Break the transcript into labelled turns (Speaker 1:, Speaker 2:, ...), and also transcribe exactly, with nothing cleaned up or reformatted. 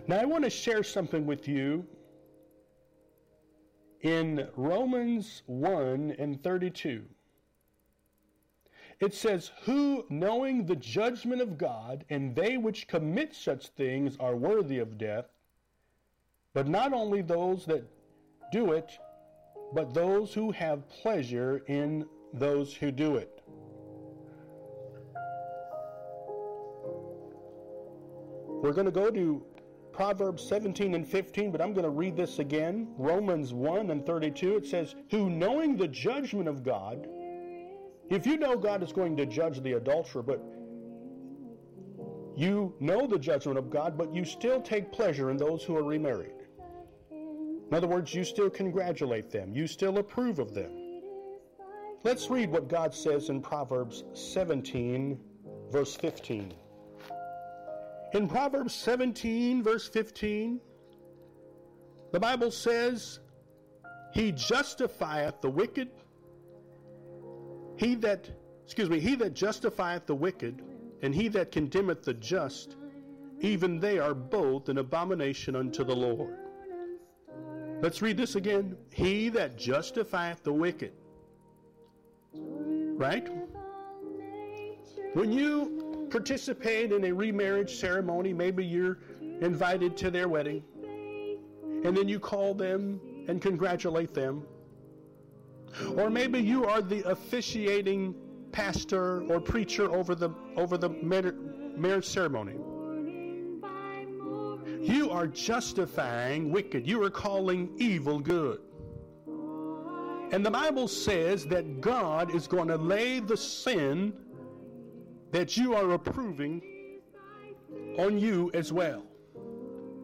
Speaker 1: Now I want to share something with you in Romans one and thirty-two. It says, who, knowing the judgment of God, and they which commit such things are worthy of death, but not only those that do it, but those who have pleasure in those who do it. We're going to go to Proverbs seventeen and fifteen, but I'm going to read this again. Romans one and thirty-two, it says, who, knowing the judgment of God, if you know God is going to judge the adulterer, but you know the judgment of God, but you still take pleasure in those who are remarried. In other words, you still congratulate them. You still approve of them. Let's read what God says in Proverbs seventeen, verse fifteen. In Proverbs seventeen, verse fifteen, the Bible says, he justifieth the wicked, He that, excuse me, he that justifieth the wicked, and he that condemneth the just, even they are both an abomination unto the Lord. Let's read this again. He that justifieth the wicked. Right? When you participate in a remarriage ceremony, maybe you're invited to their wedding, and then you call them and congratulate them. Or maybe you are the officiating pastor or preacher over the over the marriage ceremony. You are justifying wicked. You are calling evil good. And the Bible says that God is going to lay the sin that you are approving on you as well.